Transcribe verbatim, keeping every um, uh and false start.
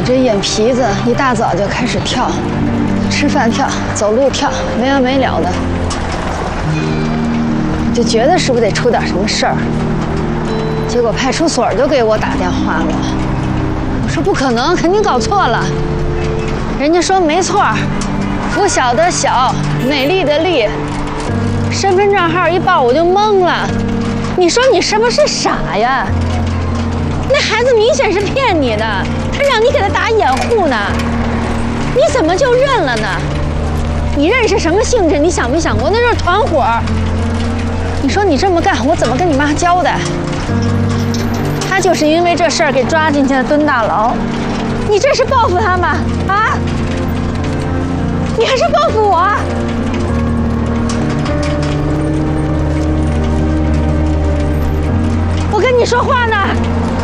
这眼皮子一大早就开始跳，吃饭跳，走路跳，没完没了的，就觉得是不是得出点什么事儿？结果派出所就给我打电话了，我说不可能，肯定搞错了。人家说没错，拂晓的晓，美丽的丽，身份证号一报我就懵了。你说你是不是傻呀？那孩子明显是骗你的，他让你给他打掩护呢，你怎么就认了呢？你认识什么性质？你想没想过那是团伙？你说你这么干，我怎么跟你妈交代？他就是因为这事儿给抓进去了，蹲大牢。你这是报复他吗？啊？你还是报复我？我跟你说话呢。